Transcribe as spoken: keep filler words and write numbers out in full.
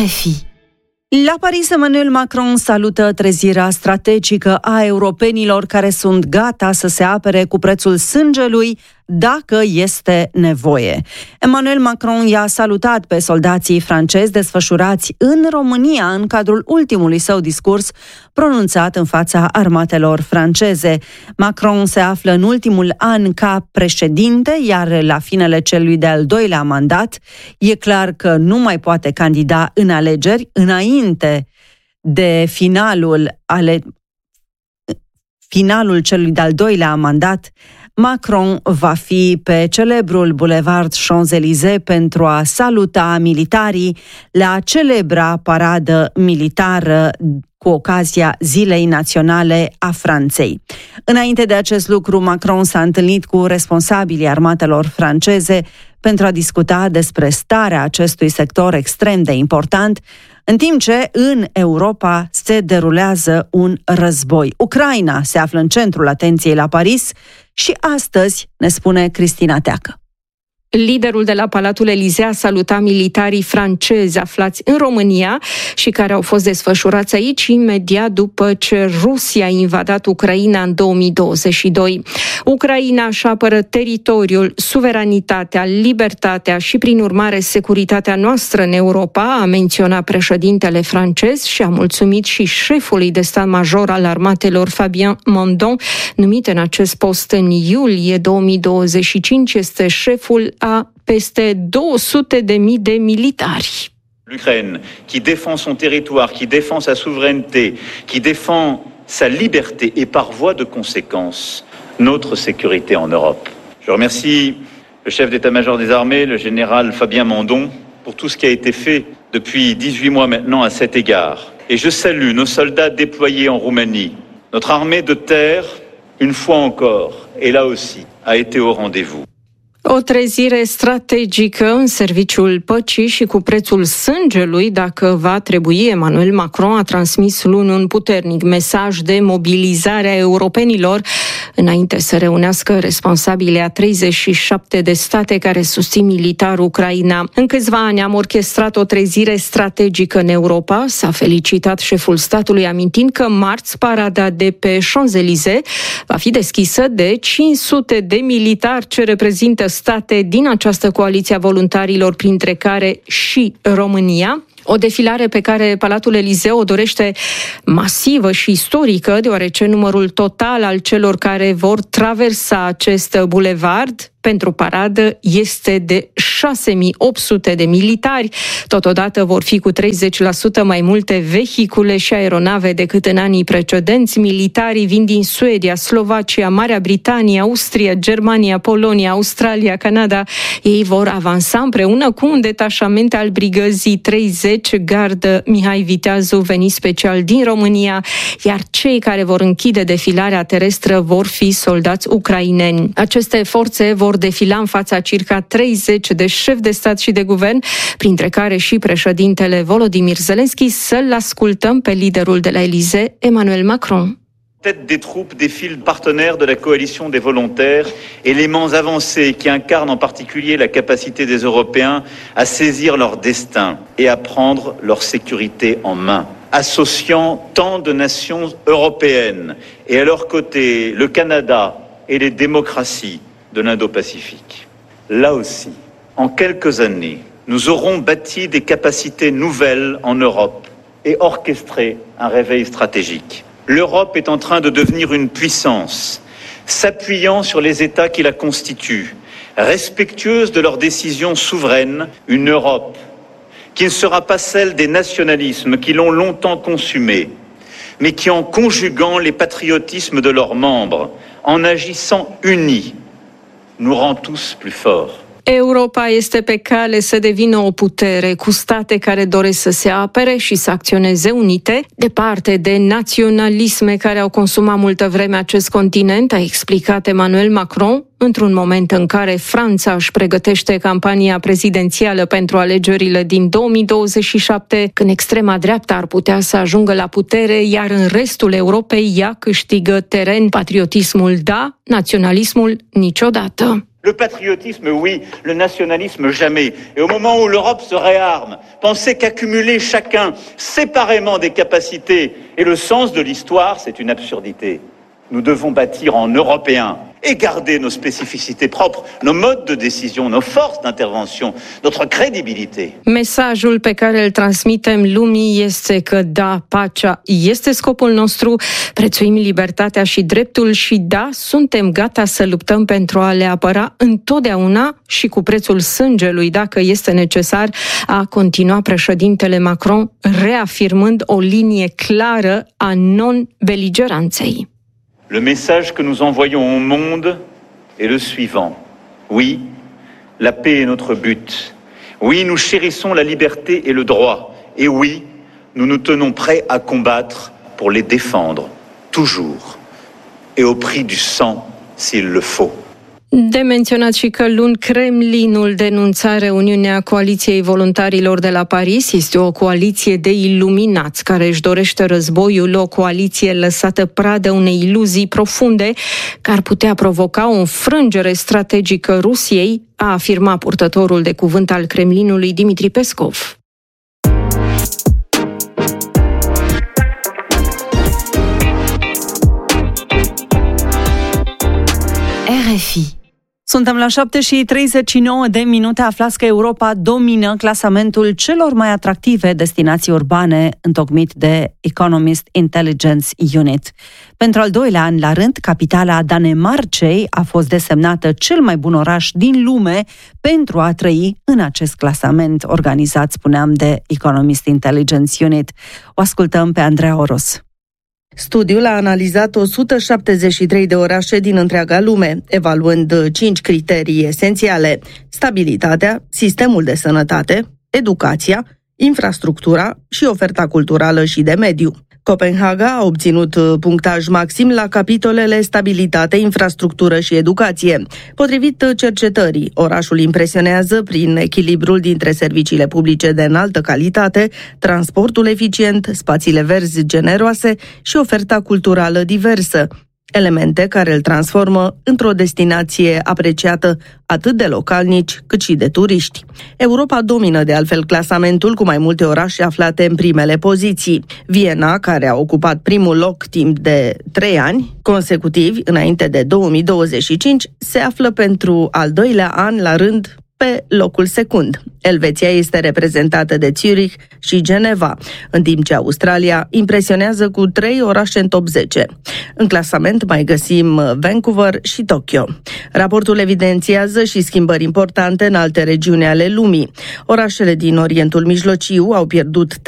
R F I. La Paris, Emmanuel Macron salută trezirea strategică a europenilor care sunt gata să se apere cu prețul sângelui dacă este nevoie. Emmanuel Macron i-a salutat pe soldații francezi desfășurați în România în cadrul ultimului său discurs pronunțat în fața armatelor franceze. Macron se află în ultimul an ca președinte, iar la finele celui de-al doilea mandat e clar că nu mai poate candida în alegeri înainte de finalul ale finalul celui de-al doilea mandat. Macron va fi pe celebrul Boulevard Champs-Élysées pentru a saluta militarii la celebra paradă militară cu ocazia Zilei Naționale a Franței. Înainte de acest lucru, Macron s-a întâlnit cu responsabilii armatelor franceze pentru a discuta despre starea acestui sector extrem de important, în timp ce în Europa se derulează un război. Ucraina se află în centrul atenției la Paris și astăzi ne spune Cristina Teacă. Liderul de la Palatul Elysée a salutat militarii francezi aflați în România și care au fost desfășurați aici imediat după ce Rusia a invadat Ucraina în două mii douăzeci și doi. Ucraina își apără teritoriul, suveranitatea, libertatea și, prin urmare, securitatea noastră în Europa, a menționat președintele francez și a mulțumit și șefului de stat major al armatelor, Fabien Mandon, numit în acest post în iulie două mii douăzeci și cinci, este șeful a peste două sute de mii de militari. L'Ukraine, qui défend son territoire, qui défend sa souveraineté, qui défend sa liberté et par voie de conséquence, notre sécurité en Europe. Je remercie le chef d'état-major des armées, le général Fabien Mandon, pour tout ce qui a été fait depuis dix-huit mois maintenant à cet égard. Et je salue nos soldats déployés en Roumanie. Notre armée de terre, une fois encore, et là aussi, a été au rendez-vous. O trezire strategică în serviciul păcii și cu prețul sângelui dacă va trebui. Emmanuel Macron a transmis luni un puternic mesaj de mobilizare a europenilor înainte să reunească responsabile a treizeci și șapte de state care susțin militar Ucraina. În câțiva ani am orchestrat o trezire strategică în Europa, s-a felicitat șeful statului amintind că marți parada de pe Champs-Élysées va fi deschisă de cinci sute de militari ce reprezintă state din această coaliție a voluntarilor, printre care și România. O defilare pe care Palatul Elysée o dorește masivă și istorică, deoarece numărul total al celor care vor traversa acest bulevard pentru paradă este de șase mii opt sute de militari. Totodată vor fi cu treizeci la sută mai multe vehicule și aeronave decât în anii precedenți. Militarii vin din Suedia, Slovacia, Marea Britanie, Austria, Germania, Polonia, Australia, Canada. Ei vor avansa împreună cu un detașament al brigăzii treizeci, gardă Mihai Viteazu, venit special din România, iar cei care vor închide defilarea terestră vor fi soldați ucraineni. Aceste forțe vor defila în fața circa treizeci de șefi de stat și de guvern, printre care și președintele Volodymyr Zelensky. Să-l ascultăm pe liderul de la Elysée, Emmanuel Macron. Tête des troupes défilent partenaires de la coalition des volontaires, éléments avancés qui incarnent en particulier la capacité des Européens à saisir leur destin et à prendre leur sécurité en main, associant tant de nations européennes et à leur côté le Canada et les démocraties de l'Indo-Pacifique. Là aussi, en quelques années, nous aurons bâti des capacités nouvelles en Europe et orchestré un réveil stratégique. L'Europe est en train de devenir une puissance, s'appuyant sur les États qui la constituent, respectueuse de leurs décisions souveraines, une Europe qui ne sera pas celle des nationalismes qui l'ont longtemps consumée, mais qui, en conjuguant les patriotismes de leurs membres, en agissant unis, nous rend tous plus forts. Europa este pe cale să devină o putere cu state care doresc să se apere și să acționeze unite, departe de naționalisme care au consumat multă vreme acest continent, a explicat Emmanuel Macron, într-un moment în care Franța își pregătește campania prezidențială pentru alegerile din două mii douăzeci și șapte, când extrema dreaptă ar putea să ajungă la putere, iar în restul Europei ea câștigă teren. Patriotismul da, naționalismul niciodată. Le patriotisme, oui, le nationalisme, jamais. Et au moment où l'Europe se réarme, penser qu'accumuler chacun séparément des capacités et le sens de l'histoire, c'est une absurdité. Nous devons bâtir en Européens et garder nos spécificités propres, nos modes de décision, nos forces d'intervention, notre crédibilité. Mesajul pe care îl transmitem lumii este că da, pacea este scopul nostru, prețuim libertatea și dreptul și da, suntem gata să luptăm pentru a le apăra întotdeauna și cu prețul sângelui, dacă este necesar, a continuat președintele Macron, reafirmând o linie clară a non-beligeranței. Le message que nous envoyons au monde est le suivant. Oui, la paix est notre but. Oui, nous chérissons la liberté et le droit. Et oui, nous nous tenons prêts à combattre pour les défendre, toujours, et au prix du sang, s'il le faut. De menționat și că luni Kremlinul denunța reuniunea Coaliției Voluntarilor de la Paris. Este o coaliție de iluminați care își dorește războiul, o coaliție lăsată pradă unei iluzii profunde care ar putea provoca o înfrângere strategică Rusiei, a afirmat purtătorul de cuvânt al Kremlinului Dmitri Peskov. R F I. Suntem la șapte și treizeci și nouă de minute. Aflați că Europa domină clasamentul celor mai atractive destinații urbane întocmit de Economist Intelligence Unit. Pentru al doilea an la rând, capitala Danemarcei a fost desemnată cel mai bun oraș din lume pentru a trăi în acest clasament organizat, spuneam, de Economist Intelligence Unit. O ascultăm pe Andreea Oros. Studiul a analizat o sută șaptezeci și trei de orașe din întreaga lume, evaluând cinci criterii esențiale: stabilitatea, sistemul de sănătate, educația, infrastructura și oferta culturală și de mediu. Copenhaga a obținut punctaj maxim la capitolele stabilitate, infrastructură și educație. Potrivit cercetării, orașul impresionează prin echilibrul dintre serviciile publice de înaltă calitate, transportul eficient, spațiile verzi generoase și oferta culturală diversă, elemente care îl transformă într-o destinație apreciată atât de localnici cât și de turiști. Europa domină de altfel clasamentul cu mai multe orașe aflate în primele poziții. Viena, care a ocupat primul loc timp de trei ani consecutivi înainte de două mii douăzeci și cinci, se află pentru al doilea an la rând pe locul secund. Elveția este reprezentată de Zurich și Geneva, în timp ce Australia impresionează cu trei orașe în top zece. În clasament mai găsim Vancouver și Tokyo. Raportul evidențiază și schimbări importante în alte regiuni ale lumii. Orașele din Orientul Mijlociu au pierdut